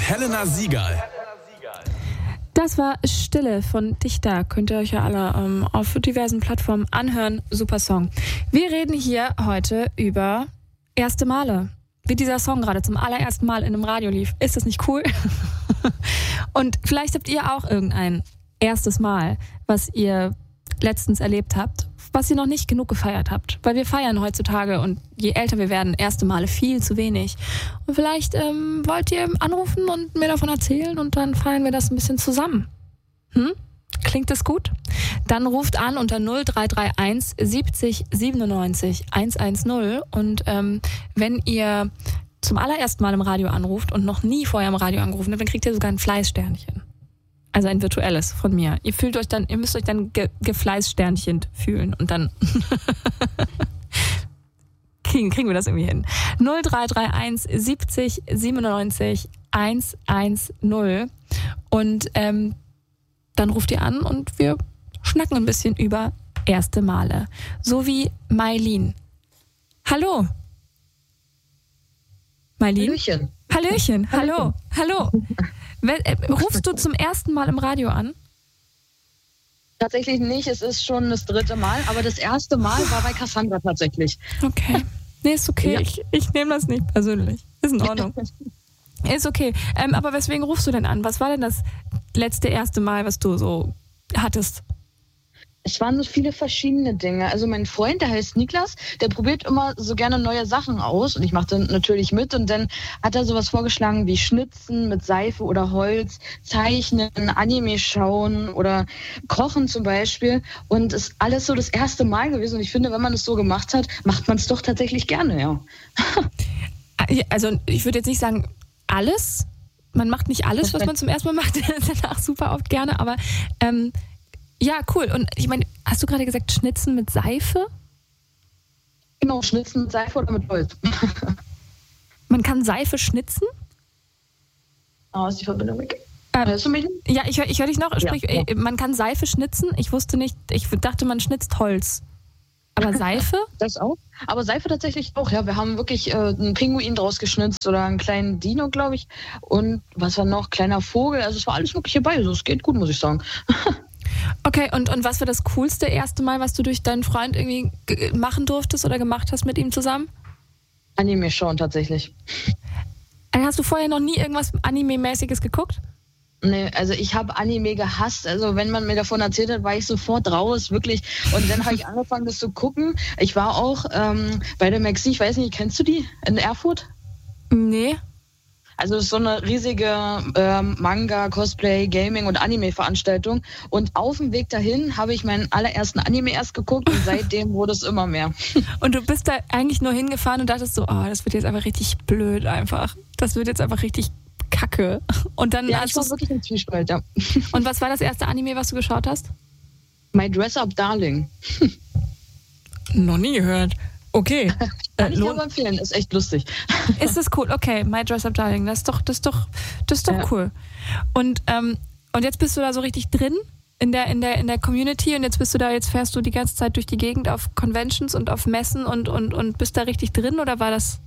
Helena Siegal. Das war Stille von Dichter. Könnt ihr euch ja alle auf diversen Plattformen anhören. Super Song. Wir reden hier heute über erste Male. Wie dieser Song gerade zum allerersten Mal in einem Radio lief. Ist das nicht cool? Und vielleicht habt ihr auch irgendein erstes Mal, was ihr letztens erlebt habt, was ihr noch nicht genug gefeiert habt. Weil wir feiern heutzutage und je älter wir werden, erste Male viel zu wenig. Und vielleicht wollt ihr anrufen und mir davon erzählen und dann feiern wir das ein bisschen zusammen. Klingt das gut? Dann ruft an unter 0331 70 97 110 und wenn ihr zum allerersten Mal im Radio anruft und noch nie vorher im Radio angerufen habt, dann kriegt ihr sogar ein Fleißsternchen. Also ein virtuelles von mir. Ihr müsst euch dann gefleißsternchen fühlen und dann kriegen wir das irgendwie hin. 0331 70 97 110 und dann ruft ihr an und wir schnacken ein bisschen über erste Male. So wie Mailin. Hallo. Mailin? Hallöchen. Hallöchen. Hallo. Hallo. Rufst du zum ersten Mal im Radio an? Tatsächlich nicht, es ist schon das 3. Mal, aber das erste Mal war bei Cassandra tatsächlich. Okay. Nee, ist okay. Ja. Ich nehme das nicht persönlich. Ist in Ordnung. Ist okay. Aber weswegen rufst du denn an? Was war denn das erste Mal, was du so hattest? Es waren so viele verschiedene Dinge. Also mein Freund, der heißt Niklas, der probiert immer so gerne neue Sachen aus und ich mache dann natürlich mit und dann hat er sowas vorgeschlagen wie Schnitzen mit Seife oder Holz, Zeichnen, Anime schauen oder Kochen zum Beispiel und ist alles so das erste Mal gewesen und ich finde, wenn man es so gemacht hat, macht man es doch tatsächlich gerne, ja. Also ich würde jetzt nicht sagen alles, man macht nicht alles, was man zum ersten Mal macht, danach super oft gerne, aber ja, cool. Und ich meine, hast du gerade gesagt, Schnitzen mit Seife? Genau, Schnitzen mit Seife oder mit Holz. Man kann Seife schnitzen? Ist die Verbindung weg? Hörst du mich? Ja, ich hör dich noch. Sprich, ja. Man kann Seife schnitzen? Ich wusste nicht, ich dachte, man schnitzt Holz. Aber Seife? Das auch. Aber Seife tatsächlich auch, ja. Wir haben wirklich einen Pinguin draus geschnitzt oder einen kleinen Dino, glaube ich. Und was war noch? Kleiner Vogel. Also es war alles Mögliche bei. Also es geht gut, muss ich sagen. Okay, und was war das coolste erste Mal, was du durch deinen Freund irgendwie machen durftest oder gemacht hast mit ihm zusammen? Anime schauen tatsächlich. Hast du vorher noch nie irgendwas Anime-mäßiges geguckt? Nee, also ich habe Anime gehasst. Also wenn man mir davon erzählt hat, war ich sofort raus, wirklich. Und dann habe ich angefangen, das zu gucken. Ich war auch bei der Maxi, ich weiß nicht, kennst du die in Erfurt? Nee. Also es ist so eine riesige Manga, Cosplay, Gaming und Anime-Veranstaltung. Und auf dem Weg dahin habe ich meinen allerersten Anime erst geguckt und seitdem wurde es immer mehr. Und du bist da eigentlich nur hingefahren und dachtest so, das wird jetzt einfach richtig blöd einfach. Das wird jetzt einfach richtig kacke. Und dann ja, ich war wirklich im Zwiespalt, ja. Und was war das erste Anime, was du geschaut hast? My Dress-Up Darling. Noch nie gehört. Okay. Kann ich dir aber empfehlen, ist echt lustig. Ist das cool? Okay, My Dress-Up Darling, das ist doch ja. Cool. Und jetzt bist du da so richtig drin in der Community und jetzt fährst du die ganze Zeit durch die Gegend auf Conventions und auf Messen und bist da richtig drin oder war das?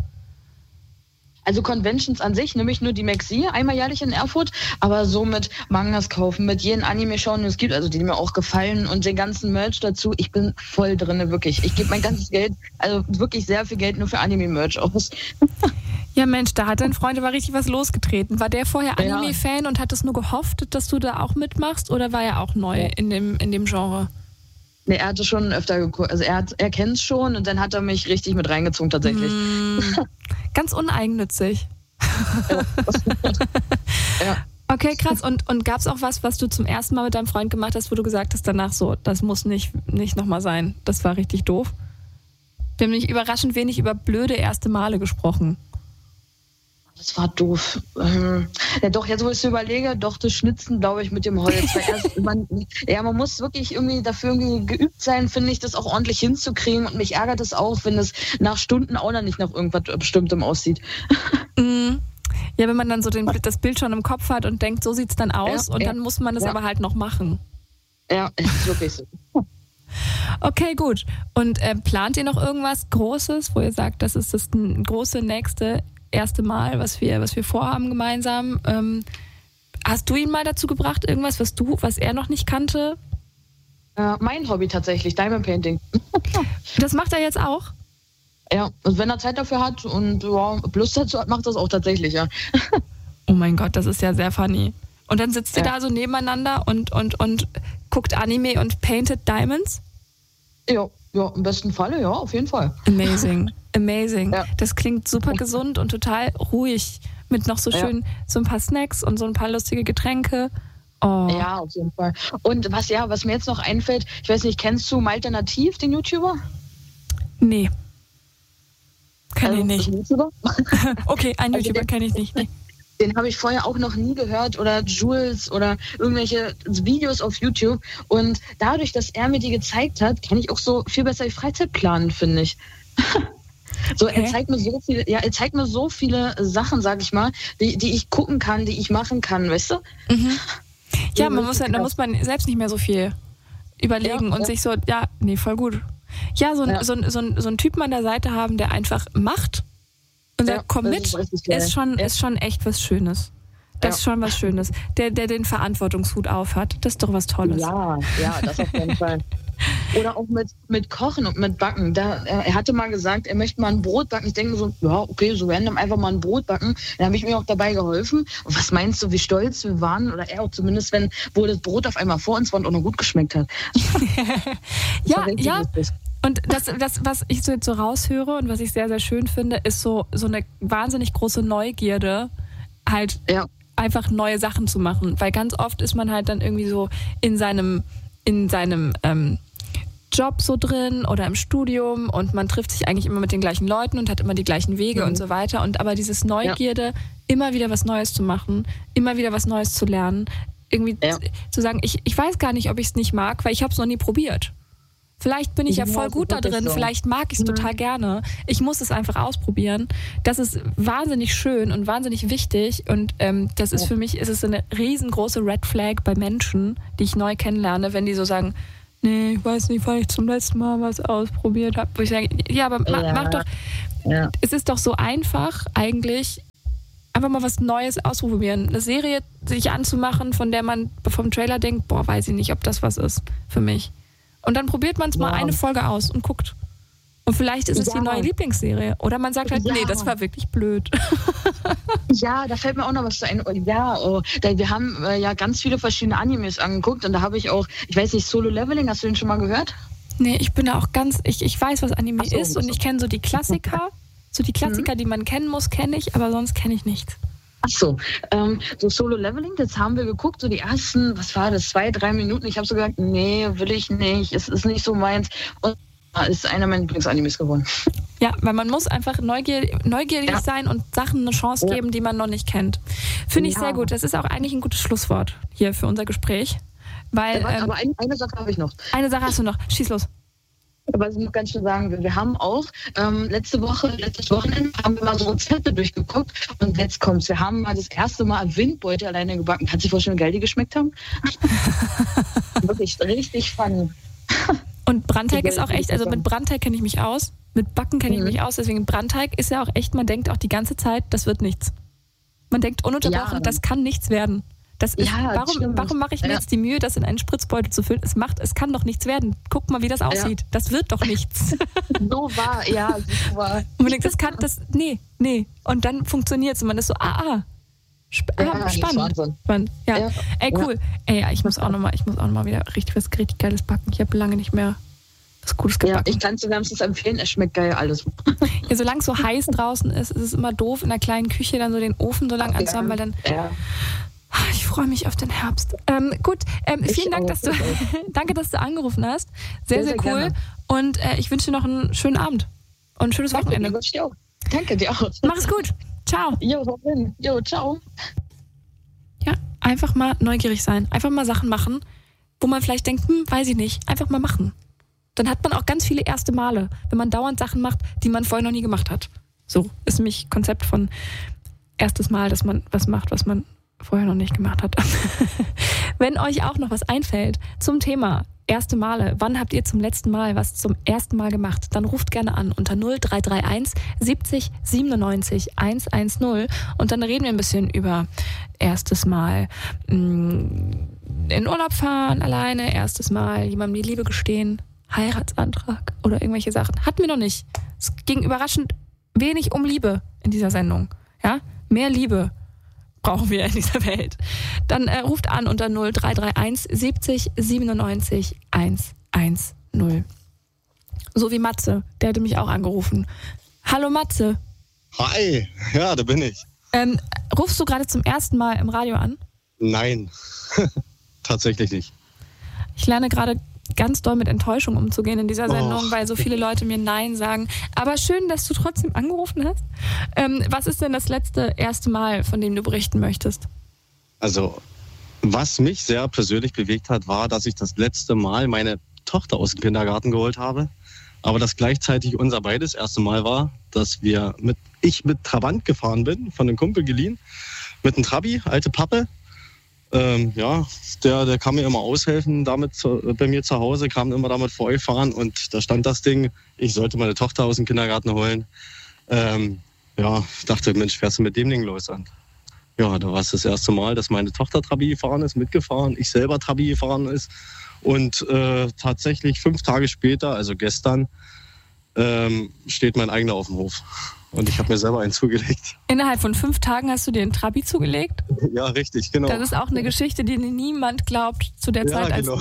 Also Conventions an sich, nämlich nur die Maxi, einmal jährlich in Erfurt, aber so mit Mangas kaufen, mit jedem Anime schauen, die es gibt, also die mir auch gefallen und den ganzen Merch dazu, ich bin voll drin, wirklich. Ich gebe mein ganzes Geld, also wirklich sehr viel Geld nur für Anime-Merch aus. Ja Mensch, da hat dein Freund aber richtig was losgetreten. War der vorher Anime-Fan und hat es nur gehofft, dass du da auch mitmachst oder war er auch neu in dem Genre? Nee, er hatte schon öfter geguckt. Also er kennt es schon und dann hat er mich richtig mit reingezogen tatsächlich. Ganz uneigennützig. Ja. Okay, krass. Und gab es auch was du zum ersten Mal mit deinem Freund gemacht hast, wo du gesagt hast danach so, das muss nicht nochmal sein. Das war richtig doof. Wir haben nämlich überraschend wenig über blöde erste Male gesprochen. Das war doof. Ja, doch, jetzt wo ich es überlege, doch das Schnitzen, glaube ich, mit dem Holz. Man muss wirklich dafür geübt sein, finde ich, das auch ordentlich hinzukriegen. Und mich ärgert es auch, wenn es nach Stunden auch noch nicht nach irgendwas Bestimmtem aussieht. Ja, wenn man dann so das Bild schon im Kopf hat und denkt, so sieht es dann aus und dann muss man das aber halt noch machen. Ja, ist wirklich so. Okay, gut. Und plant ihr noch irgendwas Großes, wo ihr sagt, das ist das große nächste erste Mal, was wir vorhaben gemeinsam. Hast du ihn mal dazu gebracht, irgendwas, was er noch nicht kannte? Mein Hobby tatsächlich, Diamond Painting. Das macht er jetzt auch? Ja, und wenn er Zeit dafür hat und Lust dazu hat, macht das auch tatsächlich, ja. Oh mein Gott, das ist ja sehr funny. Und dann sitzt ihr da so nebeneinander und guckt Anime und painted Diamonds? Ja, im besten Falle, ja, auf jeden Fall. Amazing. Ja. Das klingt super Ja. gesund und total ruhig. Mit noch so schön so ein paar Snacks und so ein paar lustige Getränke. Oh. Ja, auf jeden Fall. Und was mir jetzt noch einfällt, ich weiß nicht, kennst du Malternativ, den YouTuber? Nee. Kenn ich nicht. YouTuber? Okay, einen Also YouTuber kenne ich nicht. Nee. Den habe ich vorher auch noch nie gehört oder Jules oder irgendwelche Videos auf YouTube. Und dadurch, dass er mir die gezeigt hat, kann ich auch so viel besser die Freizeit planen, finde ich. So, Okay. er zeigt mir so viele Sachen, sag ich mal, die ich gucken kann, die ich machen kann, weißt du? Ja, da muss man selbst nicht mehr so viel überlegen und sich so, voll gut. Ja, so ein Typen an der Seite haben, der einfach macht und sagt, komm das mit, ist richtig geil. ist schon echt was Schönes. Das ist schon was Schönes. Der den Verantwortungshut aufhat, das ist doch was Tolles. Ja, das auf jeden Fall. Oder auch mit Kochen und mit Backen. Er hatte mal gesagt, er möchte mal ein Brot backen. Ich denke so, ja, okay, so random einfach mal ein Brot backen. Dann habe ich mir auch dabei geholfen. Und was meinst du, wie stolz wir waren? Oder er auch zumindest, wo das Brot auf einmal vor uns war und auch noch gut geschmeckt hat. Ja. Und das, was ich so jetzt so raushöre und was ich sehr, sehr schön finde, ist so eine wahnsinnig große Neugierde, halt einfach neue Sachen zu machen. Weil ganz oft ist man halt dann irgendwie so in seinem Job so drin oder im Studium und man trifft sich eigentlich immer mit den gleichen Leuten und hat immer die gleichen Wege und so weiter. Und aber dieses Neugierde, immer wieder was Neues zu machen, immer wieder was Neues zu lernen, irgendwie zu sagen, ich weiß gar nicht, ob ich es nicht mag, weil ich habe es noch nie probiert. Vielleicht bin ich ja voll gut da drin, vielleicht mag ich es total gerne. Ich muss es einfach ausprobieren. Das ist wahnsinnig schön und wahnsinnig wichtig und das ist für mich, ist es eine riesengroße Red Flag bei Menschen, die ich neu kennenlerne, wenn die so sagen, nee, ich weiß nicht, weil ich zum letzten Mal was ausprobiert habe. Wo ich sage, ja, aber mach doch, es ist doch so einfach eigentlich, einfach mal was Neues ausprobieren. Eine Serie sich anzumachen, von der man vom Trailer denkt, boah, weiß ich nicht, ob das was ist für mich. Und dann probiert man es mal eine Folge aus und guckt. Und vielleicht ist es die neue Lieblingsserie. Oder man sagt halt, nee, das war wirklich blöd. Ja, da fällt mir auch noch was zu ein. Wir haben ja ganz viele verschiedene Animes angeguckt und da habe ich auch, ich weiß nicht, Solo Leveling, hast du den schon mal gehört? Nee, ich bin da auch ich weiß, was Anime ist und ich kenne so die Klassiker. So die Klassiker, die man kennen muss, kenne ich, aber sonst kenne ich nichts. Ach so, so Solo Leveling, das haben wir geguckt, so die ersten, 2-3 Minuten. Ich habe so gesagt, nee, will ich nicht, es ist nicht so meins. Und ist einer meiner Lieblingsanimes geworden. Ja, weil man muss einfach neugierig sein und Sachen eine Chance geben, die man noch nicht kennt. Finde ich sehr gut. Das ist auch eigentlich ein gutes Schlusswort hier für unser Gespräch. Weil, aber eine Sache habe ich noch. Eine Sache hast du noch. Schieß los. Aber ich muss ganz schön sagen, wir haben auch letztes Wochenende haben wir mal so Rezepte durchgeguckt und jetzt kommt's. Wir haben mal das erste Mal Windbeute alleine gebacken. Kannst du dir vorstellen, wie geil die geschmeckt haben? Wirklich richtig funny. Und Brandteig ist auch echt, also mit Brandteig kenne ich mich aus, mit Backen kenne ich mich aus, deswegen Brandteig ist ja auch echt, man denkt auch die ganze Zeit, das wird nichts. Man denkt ununterbrochen, das kann nichts werden. Warum mache ich mir jetzt die Mühe, das in einen Spritzbeutel zu füllen? Es kann doch nichts werden. Guck mal, wie das aussieht. Das wird doch nichts. So war. Und man denkt, nee. Und dann funktioniert es und man ist so, spannend. Ja. Ey, cool. Ey, ich muss auch noch mal wieder richtig Geiles backen. Ich habe lange nicht mehr was Gutes gebacken. Ja, ich kann es dir wärmstens empfehlen, es schmeckt geil alles. Ja, solange es so heiß draußen ist es immer doof, in der kleinen Küche dann so den Ofen so lang anzuhaben, weil dann... Ja. Ich freue mich auf den Herbst. Gut, vielen Dank, danke, dass du angerufen hast. Sehr, sehr cool. Gerne. Und ich wünsche dir noch einen schönen Abend und ein schönes Wochenende. Danke dir auch. Mach es gut. Ciao. Jo, ciao. Ja, einfach mal neugierig sein. Einfach mal Sachen machen, wo man vielleicht denkt, weiß ich nicht. Einfach mal machen. Dann hat man auch ganz viele erste Male, wenn man dauernd Sachen macht, die man vorher noch nie gemacht hat. So ist nämlich Konzept von erstes Mal, dass man was macht, was man vorher noch nicht gemacht hat. Wenn euch auch noch was einfällt zum Thema erste Male. Wann habt ihr zum letzten Mal was zum ersten Mal gemacht? Dann ruft gerne an unter 0331 70 97 110 und dann reden wir ein bisschen über erstes Mal in Urlaub fahren alleine, erstes Mal jemandem die Liebe gestehen, Heiratsantrag oder irgendwelche Sachen. Hatten wir noch nicht. Es ging überraschend wenig um Liebe in dieser Sendung. Ja? Mehr Liebe brauchen wir in dieser Welt. Dann ruft an unter 0331 70 97 110. So wie Matze, der hatte mich auch angerufen. Hallo Matze. Hi, ja, da bin ich. Rufst du gerade zum ersten Mal im Radio an? Nein, tatsächlich nicht. Ich lerne gerade ganz doll mit Enttäuschung umzugehen in dieser Sendung, weil so viele Leute mir Nein sagen. Aber schön, dass du trotzdem angerufen hast. Was ist denn das erste Mal, von dem du berichten möchtest? Also, was mich sehr persönlich bewegt hat, war, dass ich das letzte Mal meine Tochter aus dem Kindergarten geholt habe. Aber das gleichzeitig unser beides erste Mal war, dass ich mit Trabant gefahren bin, von einem Kumpel geliehen, mit einem Trabi, alte Pappe. Der kann mir immer aushelfen, damit bei mir zu Hause, kam immer damit vorfahren und da stand das Ding, ich sollte meine Tochter aus dem Kindergarten holen. Dachte, Mensch, fährst du mit dem Ding los? Und ja, da war es das erste Mal, dass meine Tochter Trabi gefahren ist, mitgefahren, ich selber Trabi gefahren ist und tatsächlich 5 Tage später, also gestern, steht mein eigener auf dem Hof. Und ich habe mir selber einen zugelegt. Innerhalb von 5 Tagen hast du dir einen Trabi zugelegt? Ja, richtig, genau. Das ist auch eine Geschichte, die niemand glaubt zu der Zeit. Genau.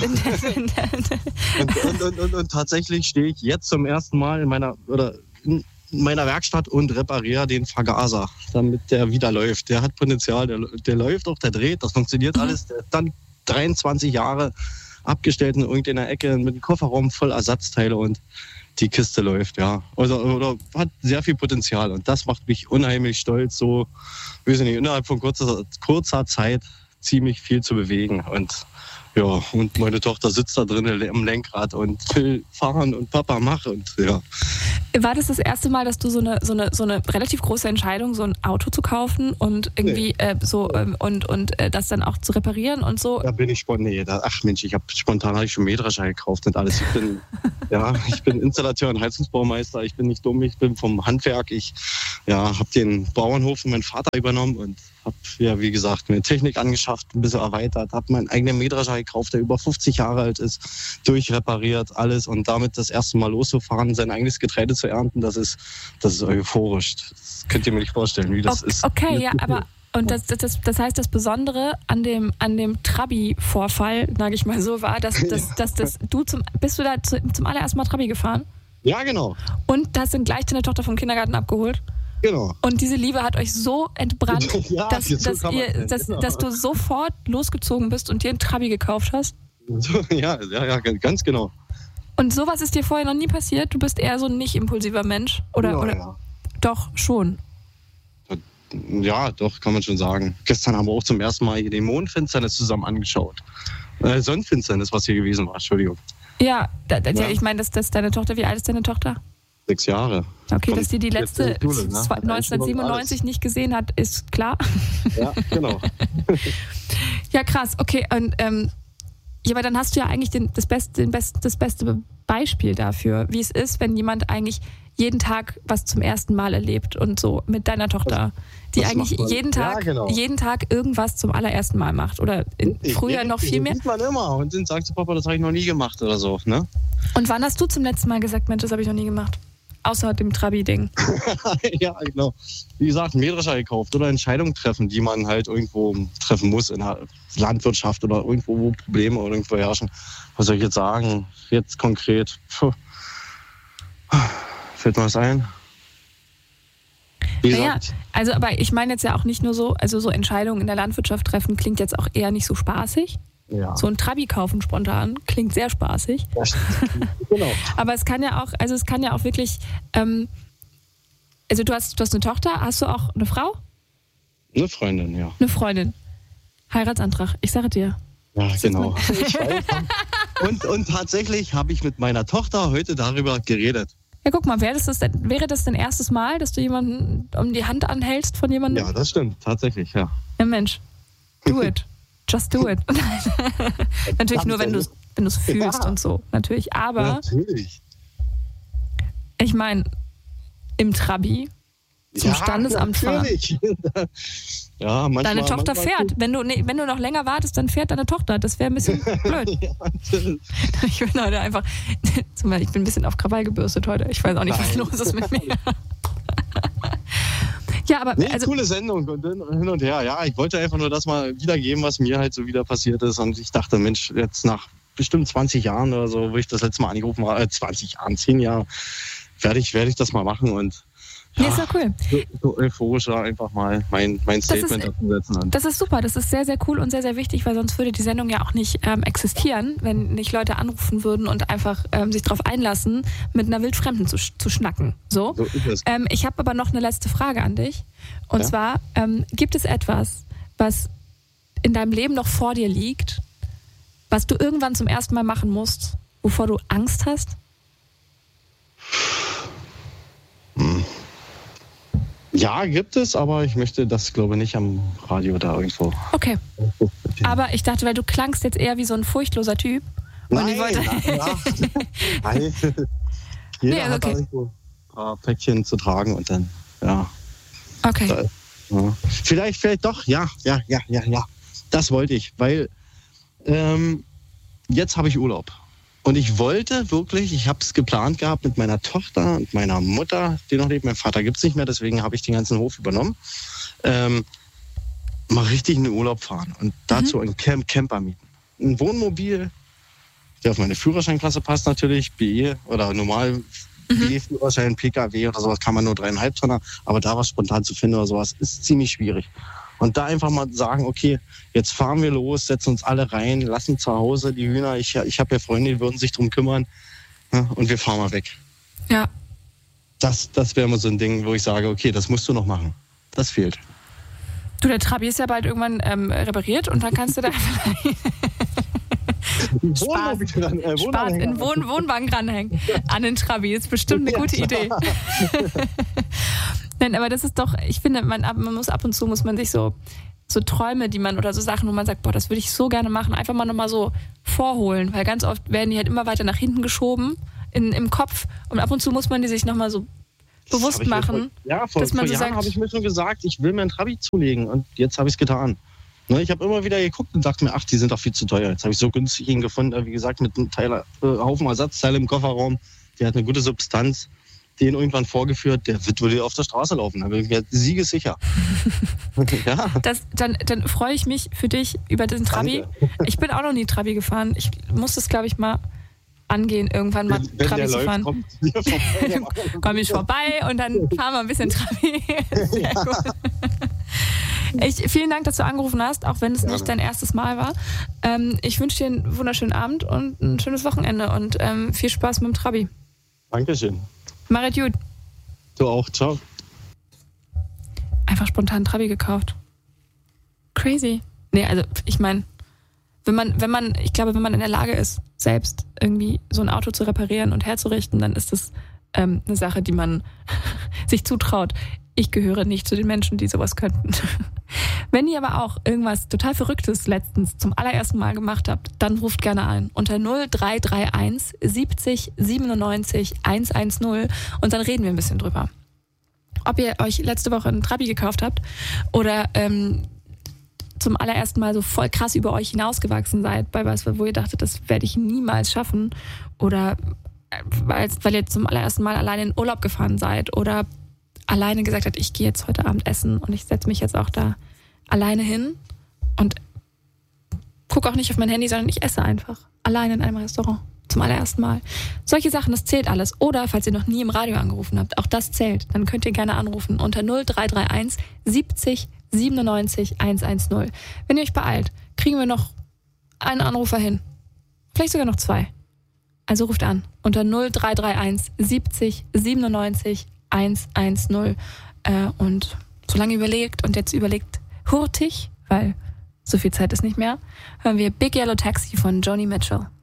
Und tatsächlich stehe ich jetzt zum ersten Mal in meiner Werkstatt und repariere den Vergaser, damit der wieder läuft. Der hat Potenzial, der läuft auch, der dreht, das funktioniert alles. Der ist dann 23 Jahre abgestellt in irgendeiner Ecke mit einem Kofferraum voll Ersatzteile und die Kiste läuft, ja. Oder hat sehr viel Potenzial und das macht mich unheimlich stolz, so, weiß ich nicht, innerhalb von kurzer Zeit ziemlich viel zu bewegen und ja, und meine Tochter sitzt da drin am Lenkrad und will fahren und Papa macht und ja. War das erste Mal, dass du so eine relativ große Entscheidung, so ein Auto zu kaufen und irgendwie das dann auch zu reparieren und so? Da bin ich spontan. Ach Mensch, ich habe spontan schon Mähdrescher gekauft und alles. Ich bin Installateur und Heizungsbaumeister. Ich bin nicht dumm, ich bin vom Handwerk. Ich habe den Bauernhof von meinem Vater übernommen und habe, wie gesagt, mir Technik angeschafft, ein bisschen erweitert, habe meinen eigenen Mähdrescher gekauft, der über 50 Jahre alt ist, durchrepariert, alles und damit das erste Mal loszufahren, sein eigenes Getreide zu ernten, das ist euphorisch. Das könnt ihr mir nicht vorstellen, wie das ist. Okay, ja, aber und das heißt, das Besondere an dem Trabi-Vorfall, sage ich mal so, war, bist du da zum allerersten Mal Trabi gefahren? Ja, genau. Und hast dann gleich deine Tochter vom Kindergarten abgeholt? Genau. Und diese Liebe hat euch so entbrannt, ja, dass du sofort losgezogen bist und dir einen Trabi gekauft hast? Ja, ganz genau. Und sowas ist dir vorher noch nie passiert? Du bist eher so ein nicht impulsiver Mensch? Oder? Doch, schon. Ja, doch, kann man schon sagen. Gestern haben wir auch zum ersten Mal hier die Mondfinsternis zusammen angeschaut. Sonnenfinsternis, was hier gewesen war, Entschuldigung. Ja, ich meine, dass deine Tochter, wie alt ist deine Tochter? 6 Jahre. Okay, dass die letzte Schule, 1997 nicht gesehen hat, ist klar. Ja, genau. Ja, krass. Okay, und aber dann hast du ja eigentlich das beste Beispiel dafür, wie es ist, wenn jemand eigentlich jeden Tag was zum ersten Mal erlebt und so mit deiner Tochter, die eigentlich jeden Tag irgendwas zum allerersten Mal macht oder früher noch viel mehr. Das sieht man immer und dann sagt sie, Papa, das habe ich noch nie gemacht oder so, ne? Und wann hast du zum letzten Mal gesagt, Mensch, das habe ich noch nie gemacht? Außer dem Trabi-Ding. Ja, genau. Wie gesagt, Mähdrescher gekauft oder Entscheidungen treffen, die man halt irgendwo treffen muss in der Landwirtschaft oder irgendwo, wo Probleme oder irgendwo herrschen. Was soll ich jetzt sagen? Jetzt konkret. Fällt mir was ein? Aber ich meine jetzt ja auch nicht nur so, also so Entscheidungen in der Landwirtschaft treffen klingt jetzt auch eher nicht so spaßig. Ja. So ein Trabi kaufen spontan klingt sehr spaßig. Ja, genau. Aber es kann ja auch wirklich, also du hast eine Tochter, hast du auch eine Frau? Eine Freundin, ja. Eine Freundin. Heiratsantrag, ich sage dir. Ja, genau. Und tatsächlich habe ich mit meiner Tochter heute darüber geredet. Ja, guck mal, wäre das dein erstes Mal, dass du jemanden um die Hand anhältst von jemandem? Ja, das stimmt, tatsächlich, ja. Ja, Mensch, do it. Just do it. Natürlich nur, wenn wenn du es fühlst und so, natürlich. Aber natürlich. Ich meine, im Trabi zum Standesamt fahren. Ja, manchmal, deine Tochter fährt. Wenn du noch länger wartest, dann fährt deine Tochter. Das wäre ein bisschen blöd. Ich bin heute einfach, ich bin ein bisschen auf Krawall gebürstet heute. Ich weiß auch nicht, was los ist mit mir. Ja, aber coole Sendung und hin und her. Ja, ich wollte einfach nur das mal wiedergeben, was mir halt so wieder passiert ist. Und ich dachte, Mensch, jetzt nach bestimmt 20 Jahren oder so, wo ich das letzte Mal angerufen habe, 10 Jahre, werde ich das mal machen und ja, ist ja cool. So euphorisch einfach mal mein Statement dazu setzen. Das ist super, das ist sehr, sehr cool und sehr, sehr wichtig, weil sonst würde die Sendung ja auch nicht existieren, wenn nicht Leute anrufen würden und einfach sich darauf einlassen, mit einer Wildfremden zu schnacken. So ist es. Ich habe aber noch eine letzte Frage an dich. Und zwar, gibt es etwas, was in deinem Leben noch vor dir liegt, was du irgendwann zum ersten Mal machen musst, wovor du Angst hast? Ja, gibt es, aber ich möchte das, glaube ich, nicht am Radio da irgendwo. Okay. Aber ich dachte, weil du klangst jetzt eher wie so ein furchtloser Typ. Nein, nein. Jeder hat irgendwo ein paar Päckchen zu tragen und dann, ja. Okay. Vielleicht doch, ja. Das wollte ich, weil jetzt habe ich Urlaub. Und ich wollte wirklich, ich habe es geplant gehabt mit meiner Tochter und meiner Mutter, die noch lebt. Mein Vater gibt es nicht mehr, deswegen habe ich den ganzen Hof übernommen. Mal richtig in den Urlaub fahren und dazu einen Camper mieten. Ein Wohnmobil, der auf meine Führerscheinklasse passt natürlich, BE oder normal BE-Führerschein, PKW oder sowas kann man nur 3,5 Tonner. Aber da was spontan zu finden oder sowas ist ziemlich schwierig. Und da einfach mal sagen, okay, jetzt fahren wir los, setzen uns alle rein, lassen zu Hause die Hühner. Ich habe ja Freunde, die würden sich drum kümmern. Ja, und wir fahren mal weg. Ja. Das wäre mal so ein Ding, wo ich sage, okay, das musst du noch machen. Das fehlt. Du, der Trabi ist ja bald irgendwann repariert und dann kannst du da Spaß in Wohnwagen ranhängen. An den Trabi. Ist bestimmt eine gute Idee. Nein, aber das ist doch, ich finde, man muss ab und zu, muss man sich so Träume, die man, oder so Sachen, wo man sagt, boah, das würde ich so gerne machen, einfach mal nochmal so vorholen, weil ganz oft werden die halt immer weiter nach hinten geschoben im Kopf und ab und zu muss man die sich nochmal so bewusst machen. Vor Jahren habe ich mir schon gesagt, ich will mir einen Trabi zulegen und jetzt habe ich es getan. Ne, ich habe immer wieder geguckt und dachte mir, ach, die sind doch viel zu teuer. Jetzt habe ich so günstig ihn gefunden, wie gesagt, mit einem Haufen Ersatzteile im Kofferraum, der hat eine gute Substanz. Den irgendwann vorgeführt, der wird wohl auf der Straße laufen. Da bin ich mir siegessicher. Ja. Dann freue ich mich für dich über den Trabi. Danke. Ich bin auch noch nie Trabi gefahren. Ich muss das, glaube ich, mal angehen, irgendwann mal wenn Trabi zu fahren. Komme ich vorbei und dann fahren wir ein bisschen Trabi. Sehr gut. Vielen Dank, dass du angerufen hast, auch wenn es nicht dein erstes Mal war. Ich wünsche dir einen wunderschönen Abend und ein schönes Wochenende und viel Spaß mit dem Trabi. Dankeschön. Mach es gut. Du auch, ciao. Einfach spontan Trabi gekauft. Crazy. Nee, also ich meine, wenn man in der Lage ist, selbst irgendwie so ein Auto zu reparieren und herzurichten, dann ist das eine Sache, die man sich zutraut. Ich gehöre nicht zu den Menschen, die sowas könnten. Wenn ihr aber auch irgendwas total Verrücktes letztens zum allerersten Mal gemacht habt, dann ruft gerne ein unter 0331 70 97 110 und dann reden wir ein bisschen drüber. Ob ihr euch letzte Woche einen Trabi gekauft habt oder zum allerersten Mal so voll krass über euch hinausgewachsen seid, bei was, wo ihr dachtet, das werde ich niemals schaffen, oder weil ihr zum allerersten Mal alleine in Urlaub gefahren seid oder alleine gesagt habt, ich gehe jetzt heute Abend essen und ich setze mich jetzt auch da alleine hin und gucke auch nicht auf mein Handy, sondern ich esse einfach alleine in einem Restaurant zum allerersten Mal. Solche Sachen, das zählt alles. Oder falls ihr noch nie im Radio angerufen habt, auch das zählt. Dann könnt ihr gerne anrufen unter 0331 70 97 110. Wenn ihr euch beeilt, kriegen wir noch einen Anrufer hin. Vielleicht sogar noch 2. Also ruft an unter 0331 70 97 110. Und solange überlegt und jetzt überlegt hurtig, weil so viel Zeit ist nicht mehr, hören wir Big Yellow Taxi von Joni Mitchell.